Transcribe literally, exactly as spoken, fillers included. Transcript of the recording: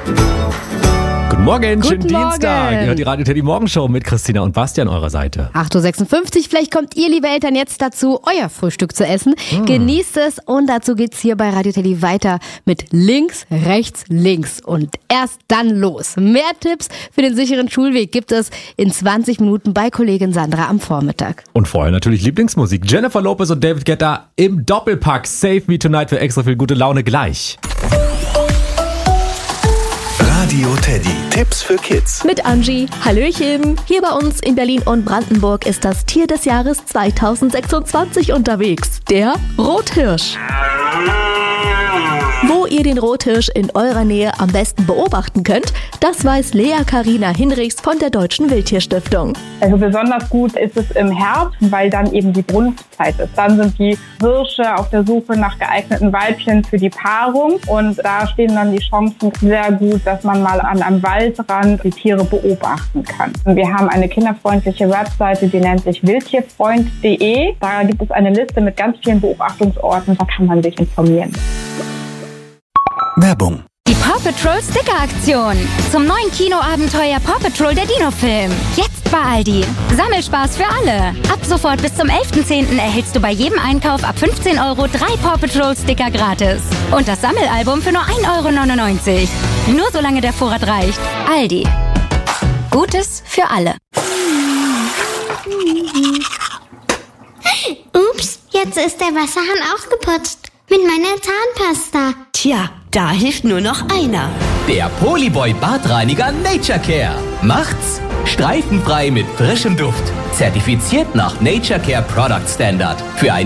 Guten Morgen, schönen Guten Morgen. Dienstag. Ihr hört die Radio Teddy Morgenshow mit Christina und Basti an eurer Seite. acht Uhr sechsundfünfzig, vielleicht kommt ihr, liebe Eltern, jetzt dazu, euer Frühstück zu essen. Hm. Genießt es und dazu geht's hier bei Radio Teddy weiter mit links, rechts, links und erst dann los. Mehr Tipps für den sicheren Schulweg gibt es in zwanzig Minuten bei Kollegin Sandra am Vormittag. Und vorher natürlich Lieblingsmusik. Jennifer Lopez und David Guetta im Doppelpack. Save Me Tonight für extra viel gute Laune gleich. Radio Teddy. Tipps für Kids. Mit Angie. Hallöchen. Hier bei uns in Berlin und Brandenburg ist das Tier des Jahres zweitausendsechsundzwanzig unterwegs. Der Rothirsch. Wo ihr den Rothirsch in eurer Nähe am besten beobachten könnt, das weiß Lea Carina Hinrichs von der Deutschen Wildtierstiftung. Also besonders gut ist es im Herbst, weil dann eben die Brunftzeit ist. Dann sind die Hirsche auf der Suche nach geeigneten Weibchen für die Paarung und da stehen dann die Chancen sehr gut, dass man mal an einem Waldrand die Tiere beobachten kann. Und wir haben eine kinderfreundliche Webseite, die nennt sich wildtierfreund punkt de. Da gibt es eine Liste mit ganz vielen Beobachtungsorten, da kann man sich informieren. Werbung. Die Paw Patrol Sticker Aktion. Zum neuen Kinoabenteuer Paw Patrol der Dino-Film. Jetzt bei Aldi. Sammelspaß für alle. Ab sofort bis zum elften zehnten erhältst du bei jedem Einkauf ab fünfzehn Euro drei Paw Patrol Sticker gratis. Und das Sammelalbum für nur ein Euro neunundneunzig. Nur solange der Vorrat reicht. Aldi. Gutes für alle. Ups, jetzt ist der Wasserhahn ausgeputzt. Mit meiner Zahnpasta. Tja, da hilft nur noch einer. Der Polyboy Badreiniger Nature Care. Macht's streifenfrei mit frischem Duft. Zertifiziert nach Nature Care Product Standard. Für ein